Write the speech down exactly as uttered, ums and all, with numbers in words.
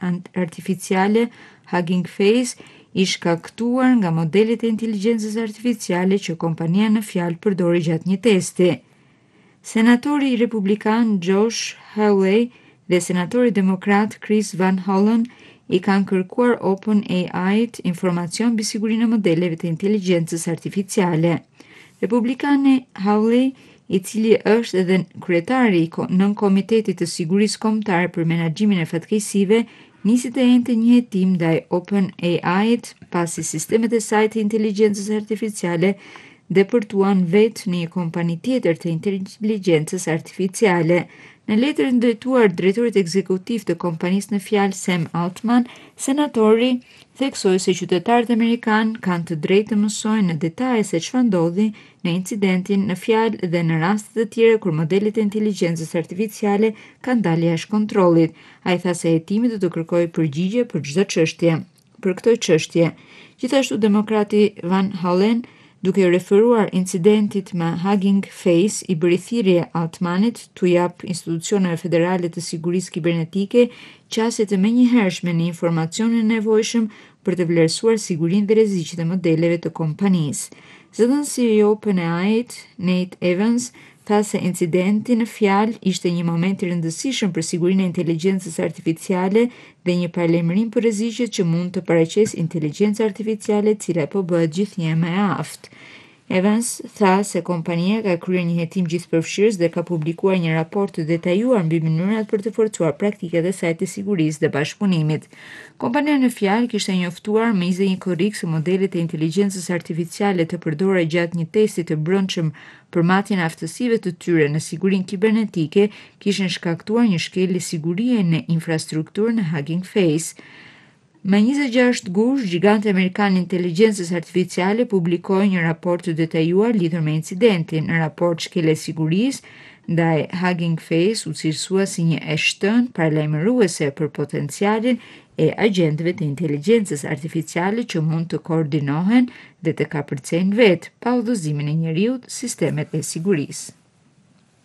artificiale Hugging Face i shkaktuar nga modelet e inteligjencës artificiale që kompania në fjalë përdori gjatë një testi. Senatori republikan Josh Hawley dhe senatori demokrat Chris Van Hollen i kanë kërkuar OpenAI-t informacion mbi sigurinë e modeleve të inteligjencës artificiale. Republikani Hawley, i cili është edhe kryetari i nën komitetit të sigurisë kombëtare për menaxhimin e fatkeqësive, nisi të njëjtë një hetim ndaj OpenAI-t pasi sistemet e saj të inteligjencës artificiale depërtuan vetë në një kompani tjetër të inteligjencës artificiale. Në letër drejtuar drejtorit ekzekutiv të kompanisë në fjalë Sam Altman, senatori theksoi se qytetarët amerikanë kanë të drejtë të mësojnë në detaje se çfarë ndodhi në incidentin në fjalë dhe në raste të tjera kur modelet e inteligjencës artificiale kanë dalë jashtë kontrollit. Ai tha se hetimi do të kërkojë përgjigje për çdo çështje. Për këtë çështje, gjithashtu demokrati Van Hollen, duke referuar incidentit me Hugging Face, i bëri thirrje Altmanit t'u jap institucioneve federale të sigurisë kibernetike qasje të menjëhershme në informacionin e nevojshëm për të vlerësuar sigurinë dhe rreziqet e modeleve të kompanisë. Zëdhënësi i OpenAI-t, Nate Evans, tha se incidenti në fjalë ishte një moment i rëndësishëm për sigurinë e inteligjencës artificiale dhe një paralajmërim për rreziqet që mund të paraqesë inteligjenca artificiale, e cila po bëhet gjithnjë më e aftë. Evans tha se kompania ka kryer një hetim gjithëpërfshirës dhe ka publikuar një raport të detajuar mbi mënyrat për të forcuar praktikat e saj të sigurisë dhe bashkëpunimit. Kompania në fjalë kishte njoftuar me njëzet e një korrik se modelet e inteligjencës artificiale të përdorura gjatë një testi të brendshëm për matjen e aftësive të tyre në sigurinë kibernetike kishin shkaktuar një shkelje sigurie në infrastrukturën e Hugging Face. Me njëzet e gjashtë gusht, giganti amerikan i inteligjencës artificiale publikoi një raport të detajuar lidhur me incidentin. Në raport, shkelja e sigurisë ndaj Hugging Face u cilësua si një e shtënë paralajmëruese për potencialin e agjentëve të inteligjencës artificiale që mund të koordinohen dhe të kapërcejnë vetë pa udhëzimin e njeriut sistemet e sigurisë.